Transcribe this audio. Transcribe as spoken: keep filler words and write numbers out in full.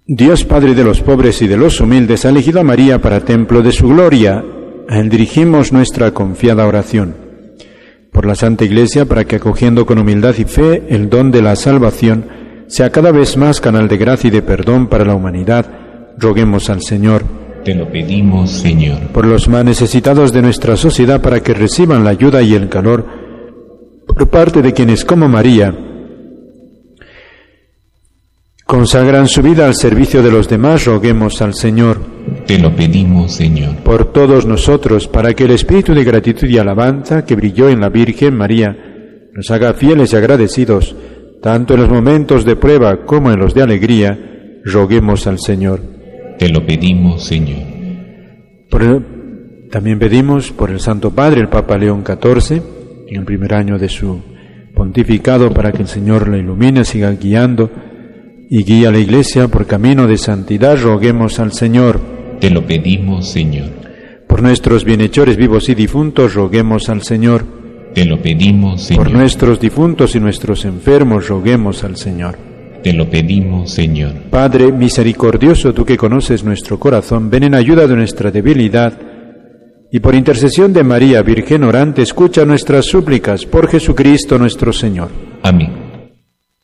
Dios Padre de los pobres y de los humildes ha elegido a María para templo de su gloria. A Él dirigimos nuestra confiada oración. Por la Santa Iglesia, para que acogiendo con humildad y fe el don de la salvación, sea cada vez más canal de gracia y de perdón para la humanidad, roguemos al Señor. Te lo pedimos, Señor. Por los más necesitados de nuestra sociedad, para que reciban la ayuda y el calor por parte de quienes, como María, consagran su vida al servicio de los demás, roguemos al Señor. Te lo pedimos, Señor. Por todos nosotros, para que el espíritu de gratitud y alabanza que brilló en la Virgen María nos haga fieles y agradecidos, tanto en los momentos de prueba como en los de alegría, roguemos al Señor. Te lo pedimos, Señor. Por el, también pedimos por el Santo Padre, el Papa León catorce, en el primer año de su pontificado, para que el Señor le ilumine, siga guiando y guíe a la Iglesia por camino de santidad, roguemos al Señor. Te lo pedimos, Señor. Por nuestros bienhechores vivos y difuntos, roguemos al Señor. Te lo pedimos, Señor. Por nuestros difuntos y nuestros enfermos, roguemos al Señor. Te lo pedimos, Señor. Padre misericordioso, tú que conoces nuestro corazón, ven en ayuda de nuestra debilidad, y por intercesión de María, Virgen orante, escucha nuestras súplicas por Jesucristo nuestro Señor. Amén.